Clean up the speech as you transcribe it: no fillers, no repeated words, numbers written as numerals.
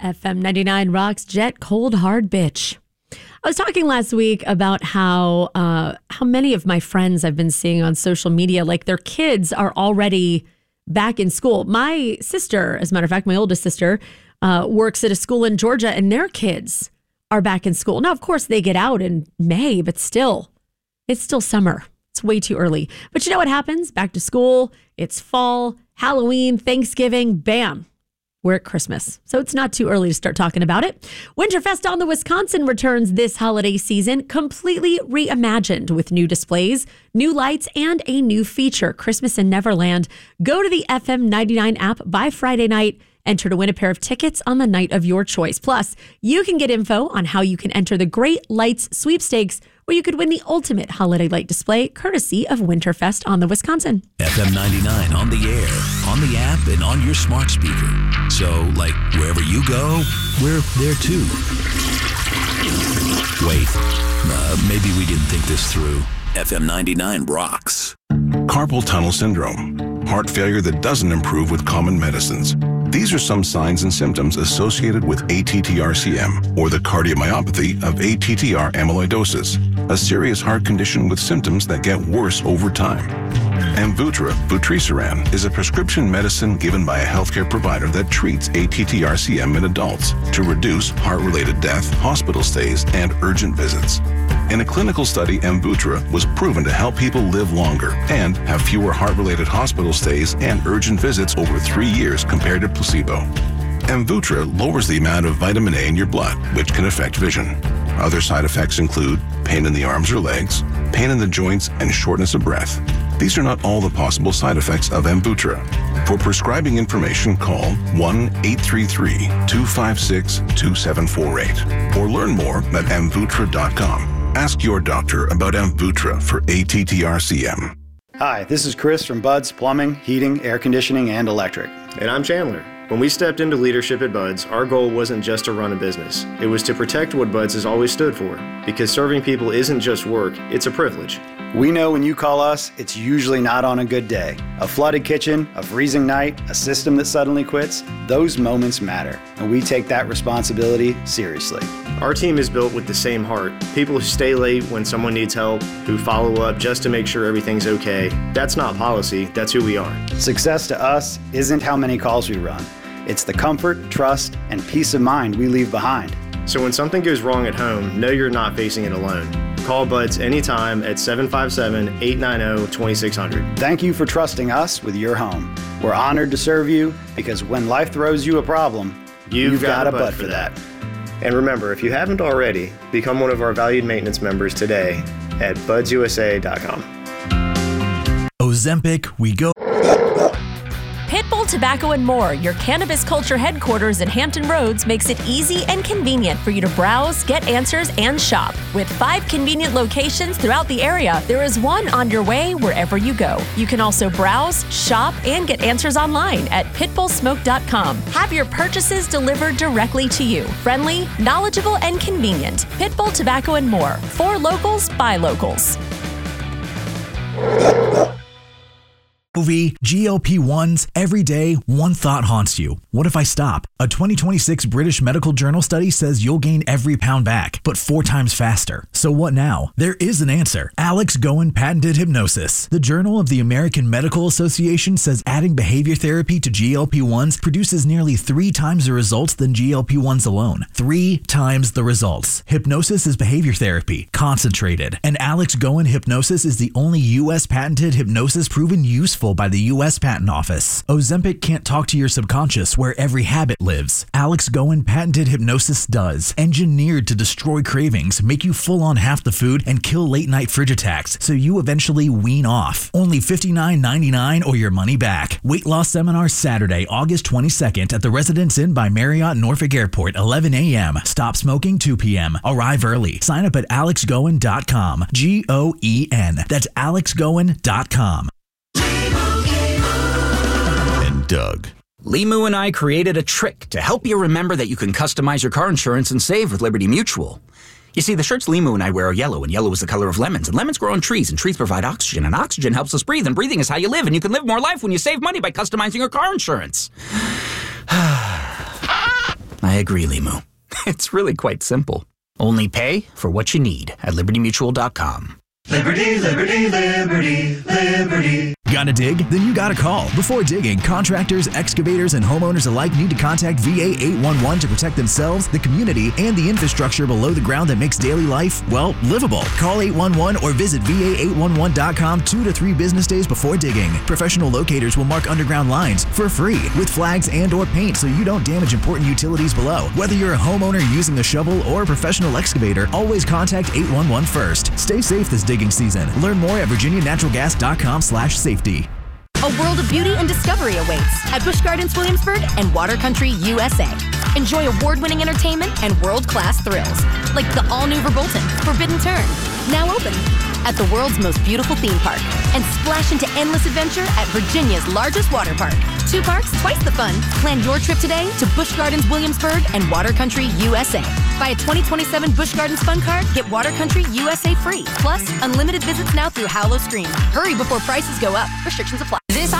FM 99 Rocks Jet Cold Hard Bitch. I was talking last week about how many of my friends I've been seeing on social media, like their kids are already back in school. My sister, as a matter of fact, my oldest sister, works at a school in Georgia, and their kids are back in school. Now, of course, they get out in May, but still, it's still summer. It's way too early. But you know what happens? Back to school, it's fall, Halloween, Thanksgiving, bam. We're at Christmas, so it's not too early to start talking about it. Winterfest on the Wisconsin returns this holiday season, completely reimagined with new displays, new lights, and a new feature, Christmas in Neverland. Go to the FM 99 app by Friday night. Enter to win a pair of tickets on the night of your choice. Plus, you can get info on how you can enter the Great Lights Sweepstakes, where you could win the ultimate holiday light display, courtesy of Winterfest on the Wisconsin. FM 99 on the air, on the app, and on your smart speaker. So, like, wherever you go, we're there too. Wait, maybe we didn't think this through. FM 99 rocks. Carpal tunnel syndrome, heart failure that doesn't improve with common medicines. These are some signs and symptoms associated with ATTR-CM, or the cardiomyopathy of ATTR amyloidosis, a serious heart condition with symptoms that get worse over time. Amvuttra, vutrisiran, is a prescription medicine given by a healthcare provider that treats ATTR-CM in adults to reduce heart-related death, hospital stays, and urgent visits. In a clinical study, Amvuttra was proven to help people live longer and have fewer heart-related hospital stays and urgent visits over 3 years compared to placebo. Amvuttra lowers the amount of vitamin A in your blood, which can affect vision. Other side effects include pain in the arms or legs, pain in the joints, and shortness of breath. These are not all the possible side effects of Amvuttra. For prescribing information, call 1-833-256-2748 or learn more at amvuttra.com. Ask your doctor about Amvuttra for ATTR-CM. Hi, this is Chris from Bud's Plumbing, Heating, Air Conditioning, and Electric. And I'm Chandler. When we stepped into leadership at Bud's, our goal wasn't just to run a business. It was to protect what Bud's has always stood for. Because serving people isn't just work, it's a privilege. We know when you call us, it's usually not on a good day. A flooded kitchen, a freezing night, a system that suddenly quits, those moments matter. And we take that responsibility seriously. Our team is built with the same heart. People who stay late when someone needs help, who follow up just to make sure everything's okay. That's not policy, that's who we are. Success to us isn't how many calls we run. It's the comfort, trust, and peace of mind we leave behind. So when something goes wrong at home, know you're not facing it alone. Call Bud's anytime at 757-890-2600. Thank you for trusting us with your home. We're honored to serve you because when life throws you a problem, you've got a Bud for that. And remember, if you haven't already, become one of our valued maintenance members today at budsusa.com. Ozempic, we go. Pitbull Tobacco and More, your cannabis culture headquarters in Hampton Roads, makes it easy and convenient for you to browse, get answers, and shop. With 5 convenient locations throughout the area, there is one on your way wherever you go. You can also browse, shop, and get answers online at pitbullsmoke.com. Have your purchases delivered directly to you. Friendly, knowledgeable, and convenient. Pitbull Tobacco and More. For locals, by locals. Movie, GLP-1s, every day, one thought haunts you. What if I stop? A 2026 British Medical Journal study says you'll gain every pound back, but 4 times faster. So what now? There is an answer. Alex Goen patented hypnosis. The Journal of the American Medical Association says adding behavior therapy to GLP-1s produces nearly 3 times the results than GLP-1s alone. 3 times the results. Hypnosis is behavior therapy, concentrated. And Alex Goen hypnosis is the only U.S. patented hypnosis proven useful by the U.S. Patent Office. Ozempic can't talk to your subconscious where every habit lives. Alex Goen patented hypnosis does. Engineered to destroy cravings, make you full on half the food, and kill late night fridge attacks so you eventually wean off. Only $59.99 or your money back. Weight loss seminar Saturday, August 22nd at the Residence Inn by Marriott Norfolk Airport, 11 a.m. Stop smoking 2 p.m. Arrive early. Sign up at alexgoen.com. Goen. That's alexgoen.com. Doug. Limu and I created a trick to help you remember that you can customize your car insurance and save with Liberty Mutual. You see, the shirts Limu and I wear are yellow, and yellow is the color of lemons, and lemons grow on trees, and trees provide oxygen, and oxygen helps us breathe, and breathing is how you live, and you can live more life when you save money by customizing your car insurance. I I agree, Limu. It's really quite simple. Only pay for what you need at LibertyMutual.com. Liberty, liberty, liberty, liberty. Gotta dig? Then you gotta call. Before digging, contractors, excavators, and homeowners alike need to contact VA 811 to protect themselves, the community, and the infrastructure below the ground that makes daily life, well, livable. Call 811 or visit VA811.com 2 to 3 business days before digging. Professional locators will mark underground lines for free with flags and or paint so you don't damage important utilities below. Whether you're a homeowner using a shovel or a professional excavator, always contact 811 first. Stay safe this digging season. Learn more at virginianaturalgas.com/safety. A world of beauty and discovery awaits at Busch Gardens Williamsburg and Water Country USA. Enjoy award-winning entertainment and world-class thrills, like the all-new Verbolten Forbidden Turn, now open at the world's most beautiful theme park, and splash into endless adventure at Virginia's largest water park. 2 parks, twice the fun. Plan your trip today to Busch Gardens Williamsburg and Water Country USA. Buy a 2027 Busch Gardens Fun Card, get Water Country USA free. Plus, unlimited visits now through Howlo Stream. Hurry before prices go up. Restrictions apply.